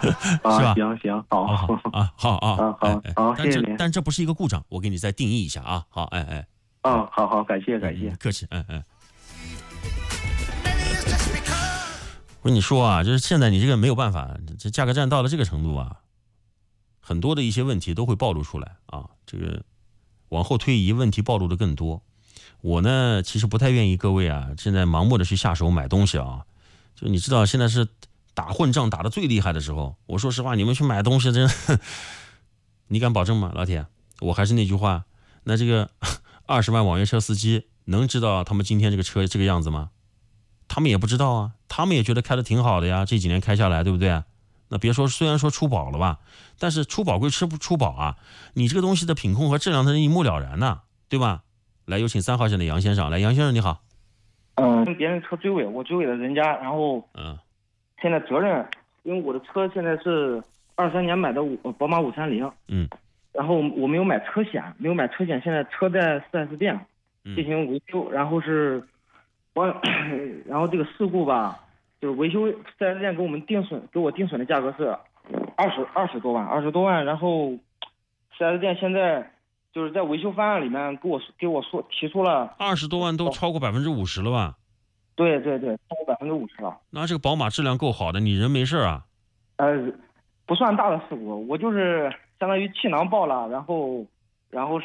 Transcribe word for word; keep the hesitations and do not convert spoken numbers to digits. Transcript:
是吧？ 行行，好， 好好啊，好啊， 啊好哎哎好， 但谢谢您。 这但这不是一个故障，我给你再定义一下啊。好，哎哎， 啊，好好，感谢感谢嗯，客气，哎哎。我跟你说啊，就是现在你这个没有办法，这价格战到了这个程度啊，很多的一些问题都会暴露出来啊。这个往后推移，问题暴露的更多。我呢，其实不太愿意各位啊，现在盲目的去下手买东西啊。就你知道，现在是打混战打的最厉害的时候。我说实话，你们去买东西真，你敢保证吗，老铁？我还是那句话，那这个二十万网约车司机能知道他们今天这个车这个样子吗？他们也不知道啊，他们也觉得开的挺好的呀，这几年开下来，对不对？那别说，虽然说出保了吧，但是出保归吃不出保啊，你这个东西的品控和质量它是一目了然呐，对吧？来，有请三号线的杨先生。来，杨先生你好。 嗯，跟别人车追尾，我追尾了人家，然后嗯， 现在责任，因为我的车现在是二三年买的五宝马五三零， 嗯， 然后我没有买车险，没有买车险，现在车在 四 S 店进行维修，然后是我，然后这个事故吧，就是维修 四 S 店给我们定损，给我定损的价格是二十二十多万，二十多万，然后 四 S 店现在就是在维修方案里面给我给我说提出了二十多万都超过百分之五十了吧？ 对对对，超过百分之五十了。 那这个宝马质量够好的，你人没事啊？ 呃，不算大的事故，我就是相当于气囊爆了，然后，然后是。